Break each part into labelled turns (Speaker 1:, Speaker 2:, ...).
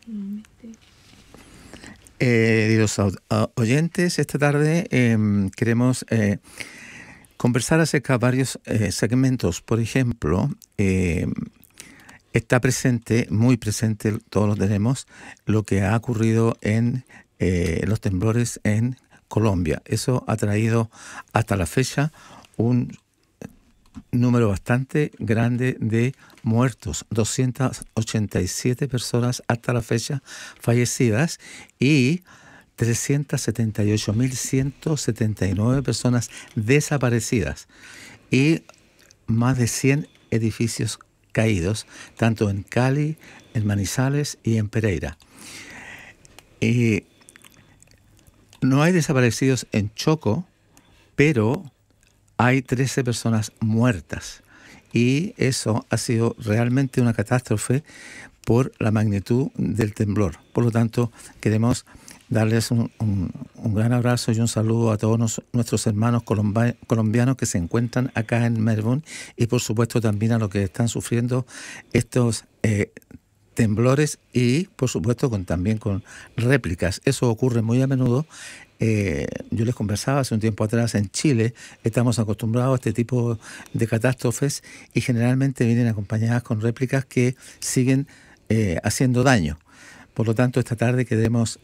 Speaker 1: Queridos oyentes, esta tarde queremos conversar acerca de varios segmentos. Por ejemplo, está presente, muy presente, todos lo tenemos, lo que ha ocurrido en los temblores en Colombia. Eso ha traído hasta la fecha un número bastante grande de muertos, 287 personas hasta la fecha fallecidas y 378.179 personas desaparecidas y más de 100 edificios caídos, tanto en Cali, en Manizales y en Pereira. No hay desaparecidos en Choco, pero hay 13 personas muertas y eso ha sido realmente una catástrofe por la magnitud del temblor. Por lo tanto, queremos darles un gran abrazo y un saludo a todos nuestros hermanos colombianos que se encuentran acá en Melbourne y por supuesto también a los que están sufriendo estos temblores y por supuesto también con réplicas. Eso ocurre muy a menudo. Yo les conversaba hace un tiempo atrás, en Chile estamos acostumbrados a este tipo de catástrofes y generalmente vienen acompañadas con réplicas que siguen haciendo daño. Por lo tanto, esta tarde queremos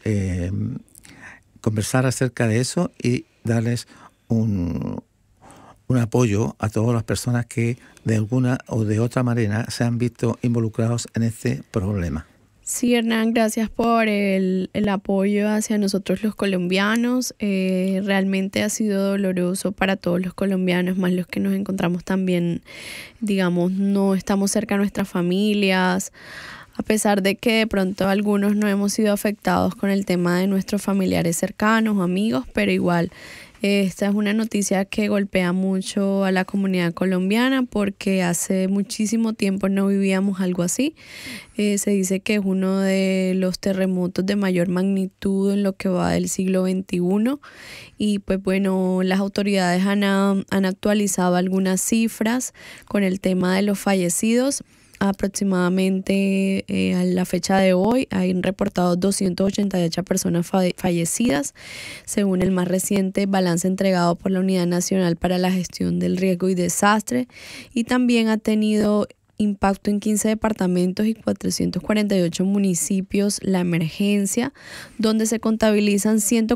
Speaker 1: conversar acerca de eso y darles un apoyo a todas las personas que de alguna o de otra manera se han visto involucrados en este problema.
Speaker 2: Sí, Hernán, gracias por el apoyo hacia nosotros los colombianos. Realmente ha sido doloroso para todos los colombianos, más los que nos encontramos también, digamos, no estamos cerca de nuestras familias, a pesar de que de pronto algunos no hemos sido afectados con el tema de nuestros familiares cercanos o amigos, pero igual esta es una noticia que golpea mucho a la comunidad colombiana porque hace muchísimo tiempo no vivíamos algo así. Se dice que es uno de los terremotos de mayor magnitud en lo que va del siglo XXI y pues bueno, las autoridades han actualizado algunas cifras con el tema de los fallecidos. Aproximadamente a la fecha de hoy hay reportado 288 personas fallecidas, según el más reciente balance entregado por la Unidad Nacional para la Gestión del Riesgo y Desastre, y también ha tenido impacto en 15 departamentos y 448 municipios la emergencia, donde se contabilizan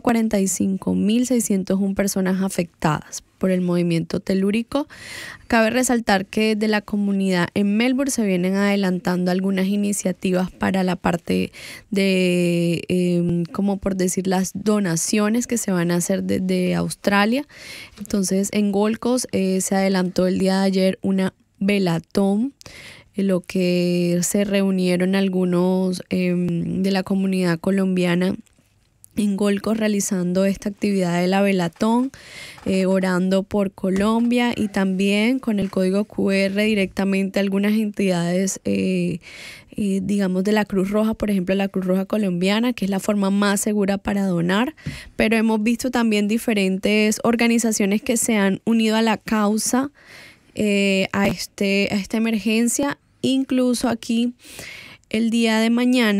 Speaker 2: 145.601 personas afectadas por el movimiento telúrico. Cabe resaltar que de la comunidad en Melbourne se vienen adelantando algunas iniciativas para la parte de, como por decir, las donaciones que se van a hacer desde Australia. Entonces en Gold Coast se adelantó el día de ayer una velatón, en lo que se reunieron algunos de la comunidad colombiana en Gold Coast realizando esta actividad de la velatón, orando por Colombia y también con el código QR directamente algunas entidades digamos de la Cruz Roja, por ejemplo la Cruz Roja colombiana, que es la forma más segura para donar, pero hemos visto también diferentes organizaciones que se han unido a la causa a esta emergencia. Incluso aquí el día de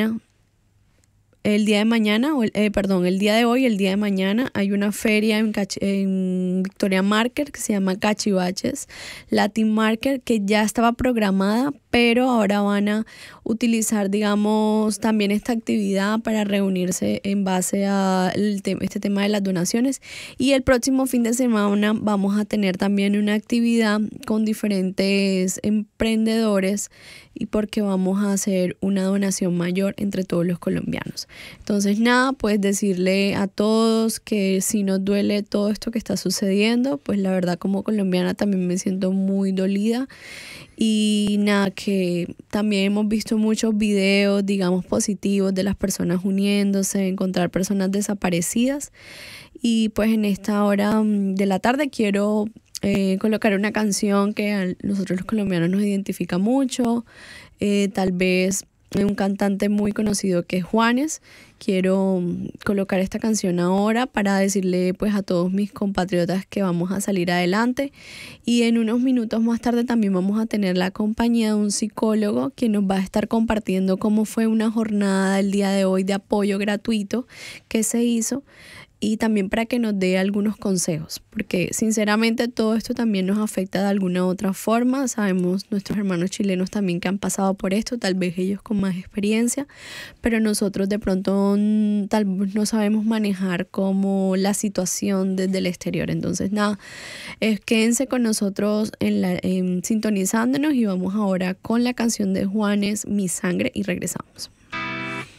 Speaker 2: mañana hay una feria en Victoria Market que se llama Cachivaches Latin Market, que ya estaba programada, pero ahora van a utilizar, digamos, también esta actividad para reunirse en base a este tema de las donaciones. Y el próximo fin de semana vamos a tener también una actividad con diferentes emprendedores y porque vamos a hacer una donación mayor entre todos los colombianos. Entonces nada, pues decirle a todos que si nos duele todo esto que está sucediendo, pues la verdad como colombiana también me siento muy dolida. Y nada, que también hemos visto muchos videos, digamos, positivos de las personas uniéndose, encontrar personas desaparecidas. Y pues en esta hora de la tarde quiero colocar una canción que a nosotros los colombianos nos identifica mucho. Tal vez un cantante muy conocido que es Juanes. Quiero colocar esta canción ahora para decirle pues a todos mis compatriotas que vamos a salir adelante, y en unos minutos más tarde también vamos a tener la compañía de un psicólogo que nos va a estar compartiendo cómo fue una jornada el día de hoy de apoyo gratuito que se hizo, y también para que nos dé algunos consejos, porque sinceramente todo esto también nos afecta de alguna u otra forma. Sabemos nuestros hermanos chilenos también que han pasado por esto, tal vez ellos con más experiencia, pero nosotros de pronto tal vez no sabemos manejar como la situación desde el exterior. Entonces nada, quédense con nosotros sintonizándonos, y vamos ahora con la canción de Juanes, Mi Sangre, y regresamos.